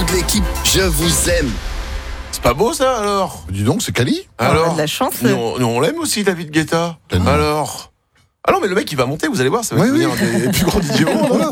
toute l'équipe, je vous aime. C'est pas beau ça alors? Dis donc, c'est Cali. On a Alors de la chance. nous, on l'aime aussi, David Guetta. Tellement. Alors? Ah non, mais le mec il va monter, vous allez voir, ça va Oui, devenir oui. un des plus grands DJ au monde.